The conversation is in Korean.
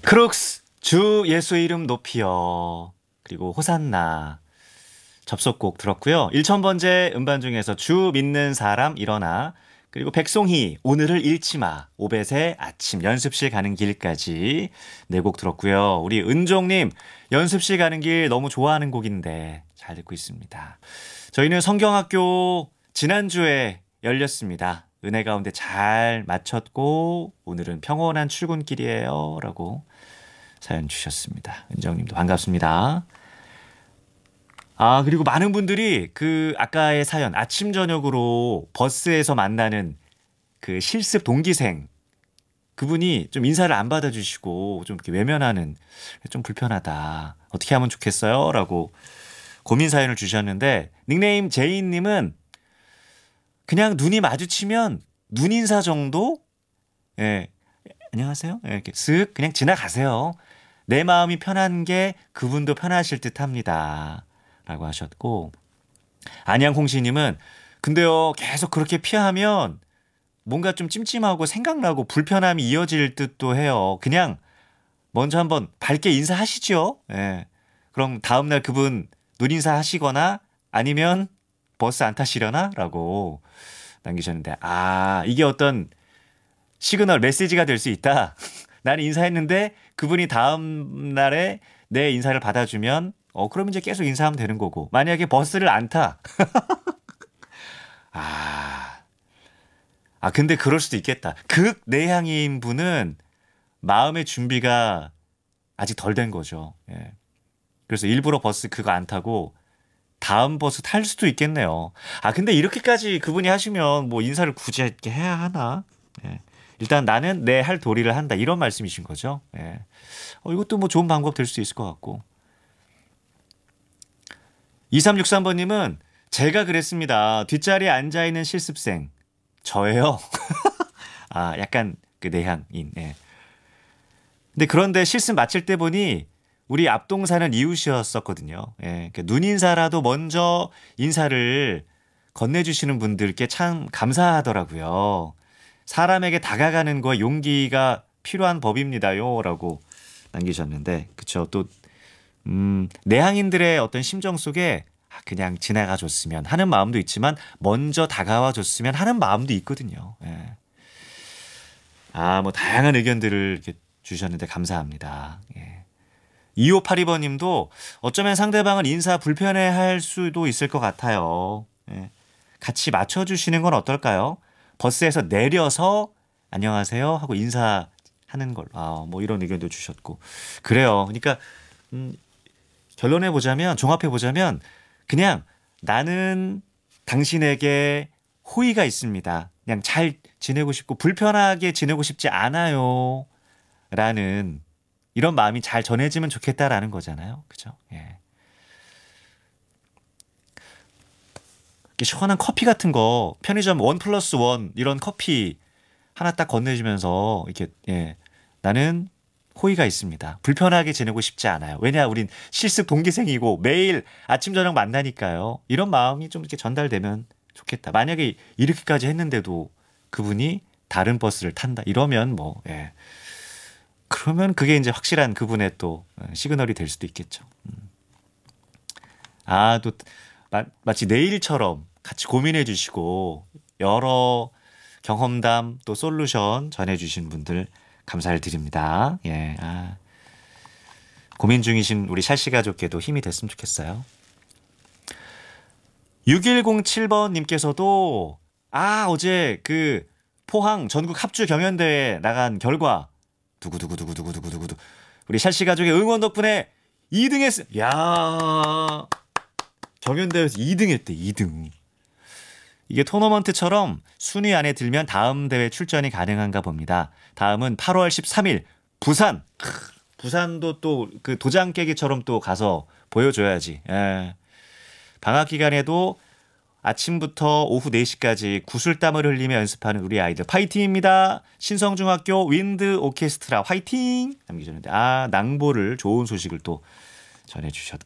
크록스 주 예수 이름 높이여 그리고 호산나 접속곡 들었고요. 1000번째 음반 중에서 주 믿는 사람 일어나 그리고 백송희 오늘을 잃지 마 오벳의 아침 연습실 가는 길까지 네 곡 들었고요. 우리 은종님 연습실 가는 길 너무 좋아하는 곡인데 잘 듣고 있습니다. 저희는 성경학교 지난주에 열렸습니다. 은혜 가운데 잘 마쳤고 오늘은 평온한 출근길이에요 라고 사연 주셨습니다. 은정님도 반갑습니다. 아, 그리고 많은 분들이 그 아까의 사연 아침 저녁으로 버스에서 만나는 그 실습 동기생 그분이 좀 인사를 안 받아주시고 좀 이렇게 외면하는 좀 불편하다. 어떻게 하면 좋겠어요? 라고 고민 사연을 주셨는데 닉네임 제이님은 그냥 눈이 마주치면 눈 인사 정도? 예, 안녕하세요. 예, 이렇게 쓱 그냥 지나가세요. 내 마음이 편한 게 그분도 편하실 듯 합니다. 라고 하셨고 안양콩씨님은 근데요 계속 그렇게 피하면 뭔가 좀 찜찜하고 생각나고 불편함이 이어질 듯도 해요. 그냥 먼저 한번 밝게 인사하시죠. 예. 그럼 다음날 그분 눈인사 하시거나 아니면 버스 안 타시려나? 라고 남기셨는데 아 이게 어떤 시그널 메시지가 될 수 있다. 나는 인사했는데 그분이 다음 날에 내 인사를 받아주면 그럼 이제 계속 인사하면 되는 거고 만약에 버스를 안 타. 근데 그럴 수도 있겠다. 극내향인 분은 마음의 준비가 아직 덜 된 거죠. 예. 그래서 일부러 버스 그거 안 타고 다음 버스 탈 수도 있겠네요. 근데 이렇게까지 그분이 하시면 뭐 인사를 굳이 이렇게 해야 하나? 예. 일단 나는 내 할 도리를 한다. 이런 말씀이신 거죠. 예. 이것도 뭐 좋은 방법 될 수 있을 것 같고. 2363번님은 제가 그랬습니다. 뒷자리에 앉아있는 실습생. 저예요. 약간 그 내향인. 예. 근데 그런데 실습 마칠 때 보니 우리 앞동사는 이웃이었었거든요. 예. 그 눈인사라도 먼저 인사를 건네주시는 분들께 참 감사하더라고요. 사람에게 다가가는 거 용기가 필요한 법입니다요. 라고 남기셨는데, 그쵸. 또, 내향인들의 어떤 심정 속에 그냥 지나가 줬으면 하는 마음도 있지만 먼저 다가와 줬으면 하는 마음도 있거든요. 예. 뭐 다양한 의견들을 이렇게 주셨는데 감사합니다. 예. 2582번님도 어쩌면 상대방은 인사 불편해할 수도 있을 것 같아요. 예. 같이 맞춰주시는 건 어떨까요? 버스에서 내려서 안녕하세요 하고 인사하는 걸. 뭐 이런 의견도 주셨고 그래요. 그러니까 결론해 보자면 종합해 보자면 그냥 나는 당신에게 호의가 있습니다. 그냥 잘 지내고 싶고 불편하게 지내고 싶지 않아요. 라는 이런 마음이 잘 전해지면 좋겠다라는 거잖아요. 그죠? 예. 이렇게 시원한 커피 같은 거 편의점 1+1 이런 커피 하나 딱 건네주면서 이렇게 예. 나는 호의가 있습니다. 불편하게 지내고 싶지 않아요. 왜냐 우린 실습 동기생이고 매일 아침 저녁 만나니까요. 이런 마음이 좀 이렇게 전달되면 좋겠다. 만약에 이렇게까지 했는데도 그분이 다른 버스를 탄다. 이러면 뭐 예. 그러면 그게 이제 확실한 그분의 또 시그널이 될 수도 있겠죠. 또 마치 내일처럼 같이 고민해 주시고 여러 경험담 또 솔루션 전해 주신 분들 감사를 드립니다. 예. 고민 중이신 우리 샬씨 가족께도 힘이 됐으면 좋겠어요. 6107번 님께서도 어제 그 포항 전국 합주 경연대회 나간 결과 두구두구두구두구두구두구 우리 샬씨 가족의 응원 덕분에 2등 했어. 야 경연대회에서 2등 했대. 2등. 이게 토너먼트처럼 순위 안에 들면 다음 대회 출전이 가능한가 봅니다. 다음은 8월 13일 부산. 부산도 또 그 도장 깨기처럼 또 가서 보여줘야지. 예. 방학 기간에도 아침부터 오후 4시까지 구슬땀을 흘리며 연습하는 우리 아이들 파이팅입니다. 신성중학교 윈드 오케스트라 화이팅! 남기셨는데 낭보를 좋은 소식을 또 전해주셨고